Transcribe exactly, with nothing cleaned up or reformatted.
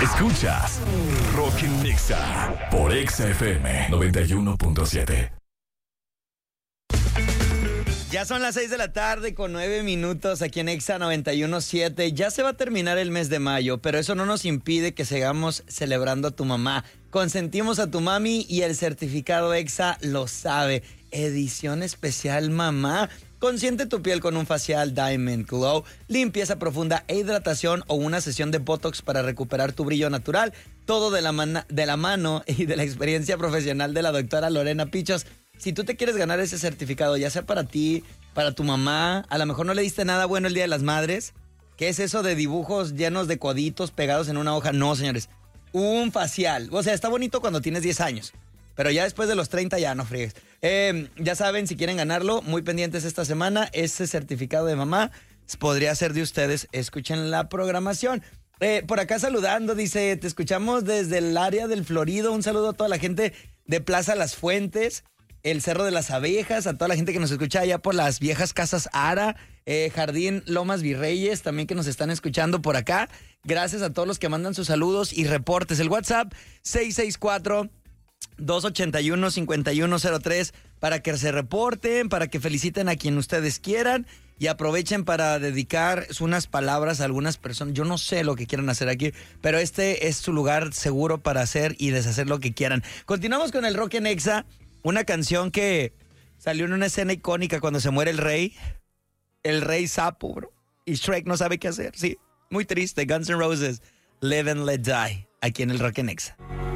Escuchas Rock en Nexa por Exa F M noventa y uno punto siete. Ya son las seis de la tarde con nueve minutos aquí en Exa noventa y uno punto siete. Ya se va a terminar el mes de mayo, pero eso no nos impide que sigamos celebrando a tu mamá. Consentimos a tu mami y el certificado Exa lo sabe. Edición especial mamá. Consiente tu piel con un facial Diamond Glow, limpieza profunda e hidratación o una sesión de Botox para recuperar tu brillo natural. Todo de la, man- de la mano y de la experiencia profesional de la doctora Lorena Pichos. Si tú te quieres ganar ese certificado, ya sea para ti, para tu mamá, a lo mejor no le diste nada bueno el Día de las Madres. ¿Qué es eso de dibujos llenos de coditos pegados en una hoja? No, señores. Un facial. O sea, está bonito cuando tienes diez años. Pero ya después de los treinta ya no friegues. Eh, ya saben, si quieren ganarlo, muy pendientes esta semana. Ese certificado de mamá podría ser de ustedes. Escuchen la programación. Eh, por acá saludando, dice, te escuchamos desde el área del Florido. Un saludo a toda la gente de Plaza Las Fuentes, el Cerro de las Abejas, a toda la gente que nos escucha allá por las viejas casas Ara, eh, Jardín Lomas Virreyes, también que nos están escuchando por acá. Gracias a todos los que mandan sus saludos y reportes. El WhatsApp seis seis cuatro, dos ocho uno, cinco uno cero tres para que se reporten, para que feliciten a quien ustedes quieran y aprovechen para dedicar unas palabras a algunas personas. Yo no sé lo que quieran hacer aquí, pero este es su lugar seguro para hacer y deshacer lo que quieran. Continuamos con el Rock en Exa, una canción que salió en una escena icónica cuando se muere el rey, el rey sapo, bro, y Shrek no sabe qué hacer, sí, muy triste. Guns N' Roses, Live and Let Die, aquí en el Rock en Exa.